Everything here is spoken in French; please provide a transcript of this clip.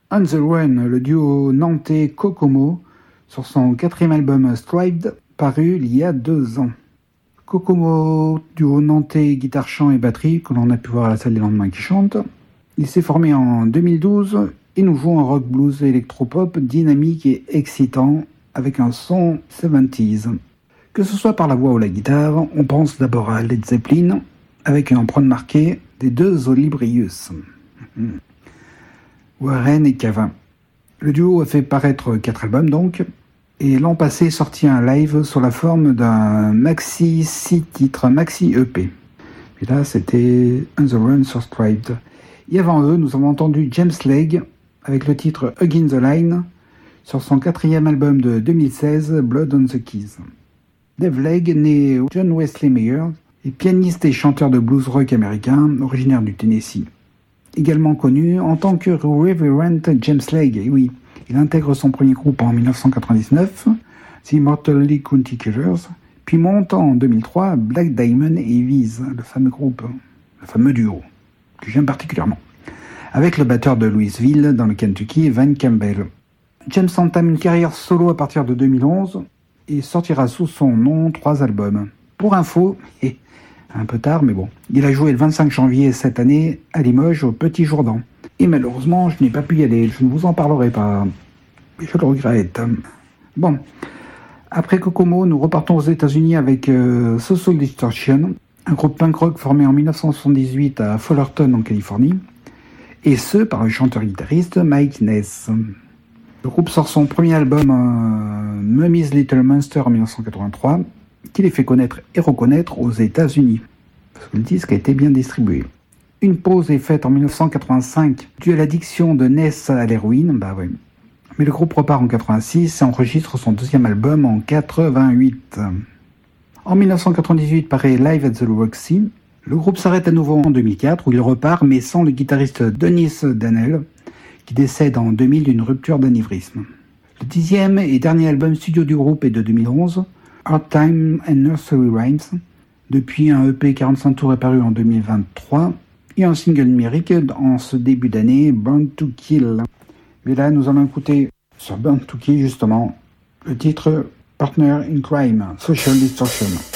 On the Run, le duo nantais Kokomo, sur son 4e album Striped, paru il y a 2 ans. Kokomo, duo nantais guitare-chant et batterie, que l'on a pu voir à la salle des lendemains qui chante. Il s'est formé en 2012 et nous joue un rock blues électropop dynamique et excitant avec un son 70s. Que ce soit par la voix ou la guitare, on pense d'abord à Led Zeppelin avec une empreinte marquée des 2 Olibrius. Warren et Cavin. Le duo a fait paraître 4 albums donc, et l'an passé sorti un live sous la forme d'un maxi 6 titres, maxi EP. Et là c'était On the Run sur Striped. Et avant eux, nous avons entendu James Legge avec le titre Against the Line sur son 4e album de 2016, Blood on the Keys. Dave Legge, né John Wesley Meyer, est pianiste et chanteur de blues rock américain, originaire du Tennessee. Également connu en tant que Reverend James Legge, et oui, il intègre son premier groupe en 1999, The Immortally County Killers, puis monte en 2003 Black Diamond et Viz, le fameux groupe, le fameux duo, que j'aime particulièrement, avec le batteur de Louisville dans le Kentucky, Van Campbell. James entame une carrière solo à partir de 2011 et sortira sous son nom 3 albums. Pour info, un peu tard, mais bon, il a joué le 25 janvier cette année à Limoges au Petit Jourdan. Et malheureusement, je n'ai pas pu y aller, je ne vous en parlerai pas. Je le regrette. Bon, après Kokomo, nous repartons aux États-Unis avec Social Distortion, un groupe punk rock formé en 1978 à Fullerton en Californie, et ce par le chanteur-guitariste Mike Ness. Le groupe sort son premier album, Mummy's Little Monster, en 1983, qui les fait connaître et reconnaître aux États-Unis, parce que le disque a été bien distribué. Une pause est faite en 1985 due à l'addiction de Ness à l'héroïne, mais le groupe repart en 86 et enregistre son 2e album en 88. En 1998 paraît Live at the Roxy. Le groupe s'arrête à nouveau en 2004 où il repart, mais sans le guitariste Dennis Danell, qui décède en 2000 d'une rupture d'anévrisme. Le 10e et dernier album studio du groupe est de 2011, Hard Time and Nursery Rhymes. Depuis, un EP 45 tours est paru en 2023 et un single numérique en ce début d'année, Born to Kill. Mais là, nous allons écouter sur Born to Kill justement le titre Partner in Crime, Social Distortion.